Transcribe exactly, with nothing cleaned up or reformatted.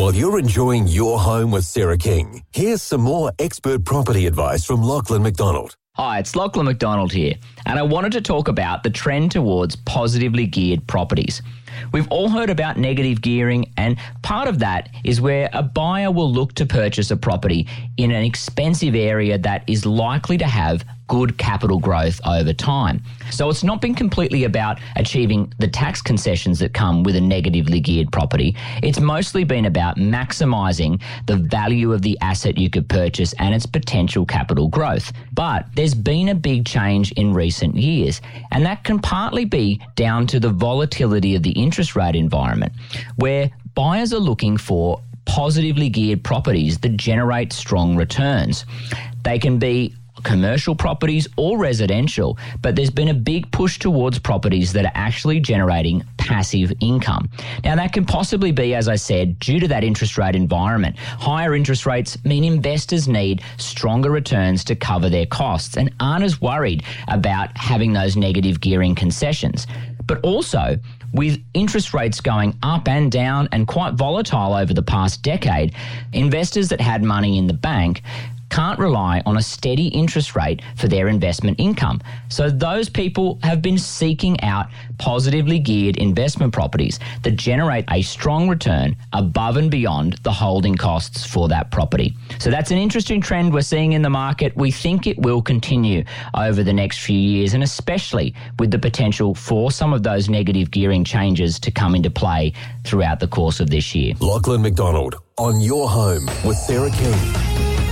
While you're enjoying your home with Sarah King, here's some more expert property advice from Lachlan McDonald. Hi, it's Lachlan McDonald here, and I wanted to talk about the trend towards positively geared properties. We've all heard about negative gearing, and part of that is where a buyer will look to purchase a property in an expensive area that is likely to have good capital growth over time. So it's not been completely about achieving the tax concessions that come with a negatively geared property. It's mostly been about maximising the value of the asset you could purchase and its potential capital growth. But there's been a big change in recent years, and that can partly be down to the volatility of the interest rate environment, where buyers are looking for positively geared properties that generate strong returns. They can be commercial properties or residential, but there's been a big push towards properties that are actually generating passive income. Now, that can possibly be, as I said, due to that interest rate environment. Higher interest rates mean investors need stronger returns to cover their costs and aren't as worried about having those negative gearing concessions. But also, with interest rates going up and down and quite volatile over the past decade, investors that had money in the bank can't rely on a steady interest rate for their investment income. So those people have been seeking out positively geared investment properties that generate a strong return above and beyond the holding costs for that property. So that's an interesting trend we're seeing in the market. We think it will continue over the next few years, and especially with the potential for some of those negative gearing changes to come into play throughout the course of this year. Lachlan McDonald on Your Home with Sarah King.